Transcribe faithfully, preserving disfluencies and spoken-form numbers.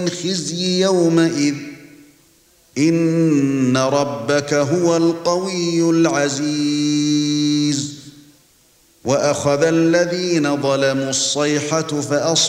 خزي يومئذ إن ربك هو القوي العزيز وأخذ الذين ظلموا الصيحة فأصبحوا